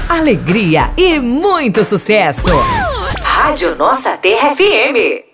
alegria e muito sucesso. Rádio Nossa Terra FM.